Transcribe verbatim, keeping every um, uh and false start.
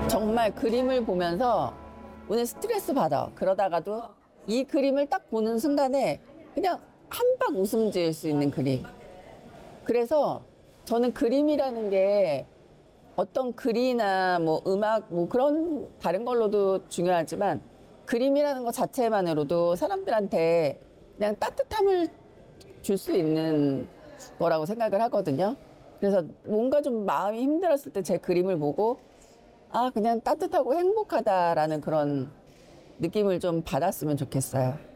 정말 그림을 보면서 오늘 스트레스 받아. 그러다가도 이 그림을 딱 보는 순간에 그냥 한박 웃음 지을 수 있는 그림. 그래서 저는 그림이라는 게 어떤 글이나 뭐 음악 뭐 그런 다른 걸로도 중요하지만 그림이라는 것 자체만으로도 사람들한테 그냥 따뜻함을 줄 수 있는 거라고 생각을 하거든요. 그래서 뭔가 좀 마음이 힘들었을 때 제 그림을 보고 아, 그냥 따뜻하고 행복하다라는 그런 느낌을 좀 받았으면 좋겠어요.